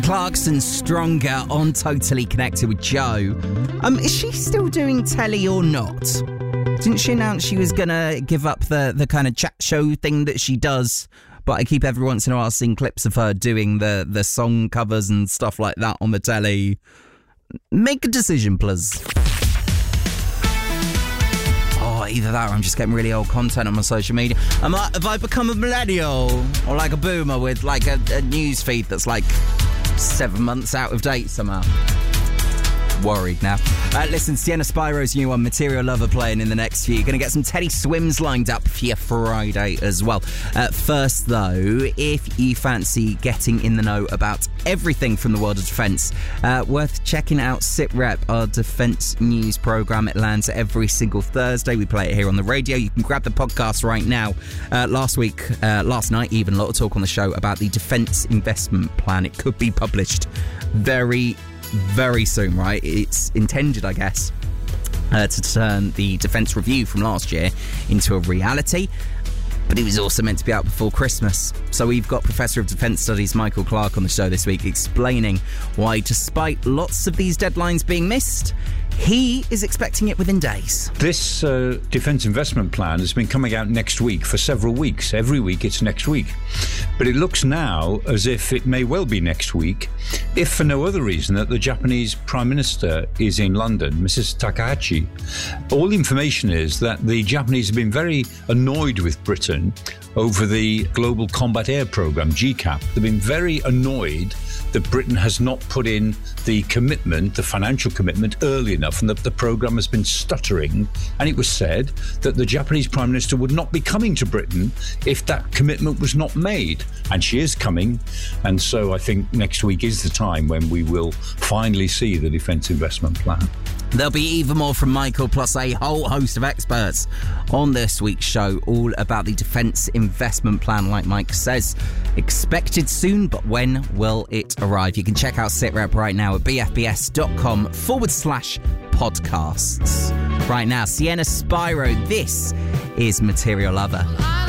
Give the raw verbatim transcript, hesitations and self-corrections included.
Clarkson Stronger on Totally Connected with Joe. Um, is she still doing telly or not? Didn't she announce she was going to give up the, the kind of chat show thing that she does? But I keep every once in a while seeing clips of her doing the, the song covers and stuff like that on the telly. Make a decision, please. Oh, either that or I'm just getting really old content on my social media. Am I, have I become a millennial? Or like a boomer with like a, a news feed that's like seven months out of date somehow? Worried now. Uh, listen, Sienna Spiro's new one, Material Lover, playing in the next few. You're going to get some Teddy Swims lined up for your Friday as well. Uh, first, though, if you fancy getting in the know about everything from the world of defence, uh, worth checking out SitRep, our defence news programme. It lands every single Thursday. We play it here on the radio. You can grab the podcast right now. Uh, last week, uh, last night, even, a lot of talk on the show about the Defence Investment Plan. It could be published very very soon, right? It's intended, I guess, uh, to turn the Defence Review from last year into a reality, but it was also meant to be out before Christmas. So we've got Professor of Defence Studies Michael Clark on the show this week explaining why, despite lots of these deadlines being missed, he is expecting it within days. This uh, Defence Investment Plan has been coming out next week for several weeks. Every week it's next week. But it looks now as if it may well be next week, if for no other reason that the Japanese Prime Minister is in London, Missus Takahashi. All the information is that the Japanese have been very annoyed with Britain over the Global Combat Air Programme, G CAP. They've been very annoyed that Britain has not put in the commitment, the financial commitment, early enough, and that the programme has been stuttering. And it was said that the Japanese Prime Minister would not be coming to Britain if that commitment was not made. And she is coming. And so I think next week is the time when we will finally see the Defence Investment Plan. There'll be even more from Michael, plus a whole host of experts on this week's show, all about the Defence Investment Plan, like Mike says. Expected soon, but when will it arrive? You can check out SitRep right now at bfbs.com forward slash podcasts. Right now, Sienna Spiro, this is Material Lover.